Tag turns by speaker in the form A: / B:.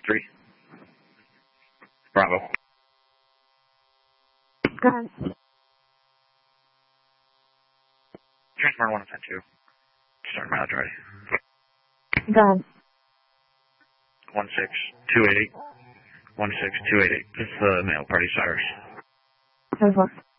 A: 3. Bravo.
B: Go ahead.
A: Transfer 110-2. Start mileage ready.
B: Go ahead.
A: 16288. 16288. This is the mail party, Cyrus.
B: 24.